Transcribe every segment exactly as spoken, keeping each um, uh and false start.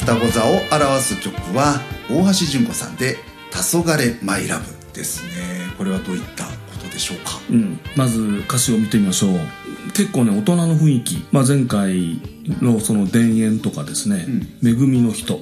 双子座を表す曲は大橋純子さんで黄昏マイラブですね。これはどういったことでしょうか。 うん、まず歌詞を見てみましょう。結構ね大人の雰囲気、まあ、前回のその田園とかですね、うん、恵みの人、はい、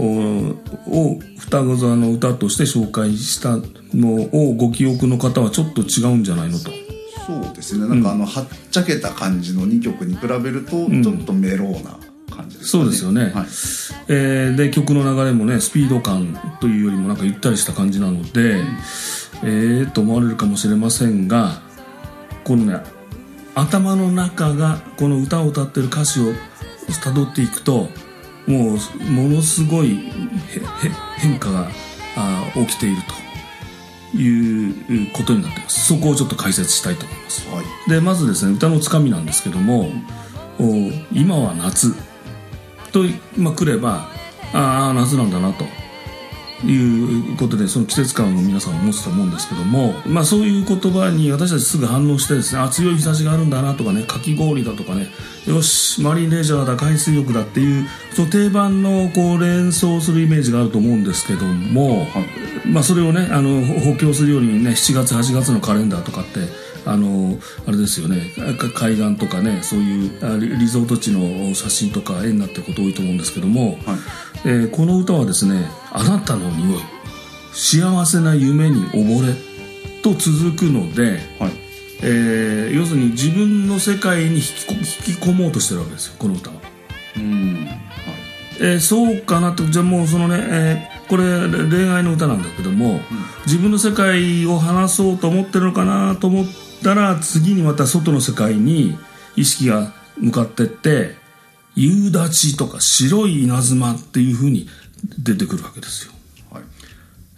を, を双子座の歌として紹介したのをご記憶の方はちょっと違うんじゃないのと。 そうですね、なんかあの、うん、はっちゃけた感じのにきょくに比べるとちょっとメローな感じですかね、うん、そうですよね、はい。 えー、で曲の流れもねスピード感というよりもなんかゆったりした感じなので、うん、えーと思われるかもしれませんが、このね頭の中がこの歌を歌ってる歌詞を辿っていくともうものすごい変化が起きているということになっています。そこをちょっと解説したいと思います、はい、でまずですね歌のつかみなんですけども、今は夏と、まあ、来ればああ夏なんだなということでその季節感を皆さん持つと思うんですけども、まあ、そういう言葉に私たちすぐ反応してですね、あ強い日差しがあるんだなとかね、かき氷だとかね、よしマリンレジャーだ海水浴だっていうその定番のこう連想するイメージがあると思うんですけども、はい、まあ、それをねあの補強するようにねしちがつはちがつのカレンダーとかってあのあれですよね、海岸とかねそういうリゾート地の写真とか絵になってること多いと思うんですけども、はい、えー、この歌はですね、あなたの匂い幸せな夢に溺れと続くので、はい、えー、要するに自分の世界に引きこ、引き込もうとしてるわけですよこの歌は。うん、はい、えー、そうかなと。じゃあもうそのね、えー、これ恋愛の歌なんだけども、うん、自分の世界を話そうと思ってるのかなと思ったら次にまた外の世界に意識が向かってって夕立とか白い稲妻っていう風に出てくるわけですよ、はい、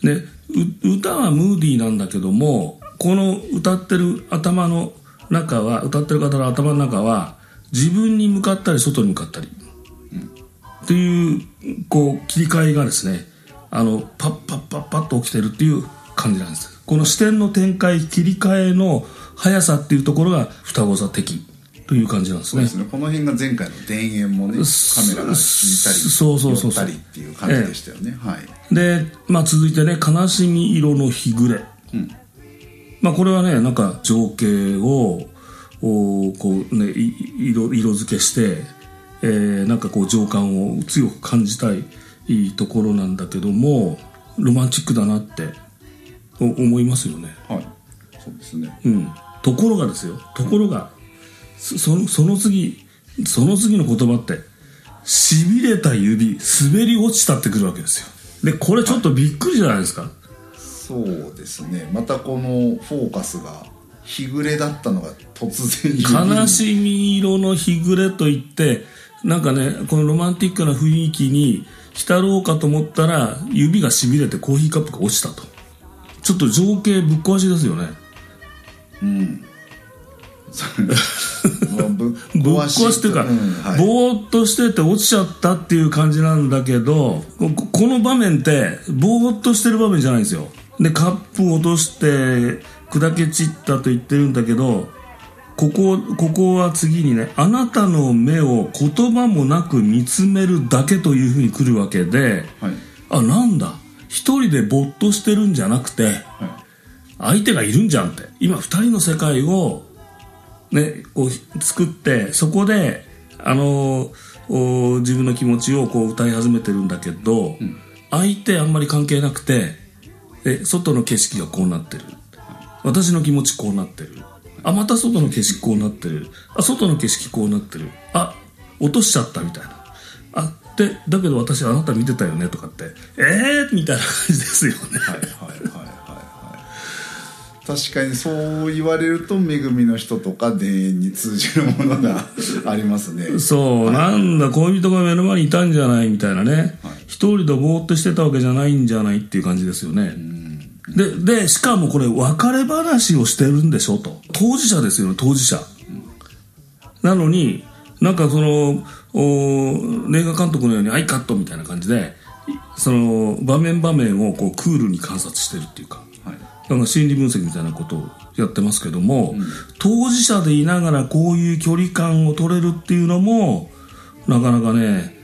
で歌はムーディーなんだけども、この歌ってる頭の中は歌ってる方の頭の中は自分に向かったり外に向かったり、うん、っていうこう切り替えがですね、あのパッパッパッパッと起きてるっていう感じなんです。この視点の展開切り替えの速さっていうところが双子座的という感じなんですね。 そうですね。この辺が前回の田園もね、カメラが引いたりそうそうそうそう寄ったりっていう感じでしたよね、えー、はい。 で、まあ、続いてね悲しみ色の日暮れ、うん、まあ、これはねなんか情景をこう、ね、色, 色付けして、えー、なんかこう情感を強く感じたいいいところなんだけども、ロマンチックだなって思いますよね。 はい、そうですね、 うん、ところがですよところが、うん、そ, のその次その次の言葉ってしびれた指滑り落ちたってくるわけですよ。でこれちょっとびっくりじゃないですか。 そうですね。またこのフォーカスが日暮れだったのが突然悲しみ色の日暮れといってなんかねこのロマンティックな雰囲気に浸ろうかと思ったら指がしびれてコーヒーカップが落ちたと。ちょっと情景ぶっ壊しですよね。うんぶ, ぶっ壊しっていうか、うん、はい、ぼーっとしてて落ちちゃったっていう感じなんだけど、 こ, この場面ってぼーっとしてる場面じゃないんですよ。でカップを落として砕け散ったと言ってるんだけど、ここ、ここは次にね、あなたの目を言葉もなく見つめるだけというふうに来るわけで、はい、あ、なんだ一人でぼーっとしてるんじゃなくて、はい、相手がいるんじゃんって。今二人の世界をね、こう作ってそこであの自分の気持ちをこう歌い始めてるんだけど、うん、相手あんまり関係なくて、え外の景色がこうなってる、私の気持ちこうなってる、あまた外の景色こうなってる、あ外の景色こうなってる、あ落としちゃったみたいな、あでだけど私あなた見てたよねとかってえーみたいな感じですよね。はいはいはい確かにそう言われると恵みの人とか田園に通じるものがありますね。 そう、はい、なんだ恋人が目の前にいたんじゃないみたいなね、はい、一人でぼーっとしてたわけじゃないんじゃないっていう感じですよね。うん、で, でしかもこれ別れ話をしてるんでしょと。当事者ですよね当事者、うん、なのになんかその映画監督のようにアイカットみたいな感じでその場面場面をこうクールに観察してるっていうか、なんか心理分析みたいなことをやってますけども、うん、当事者でいながらこういう距離感を取れるっていうのもなかなかね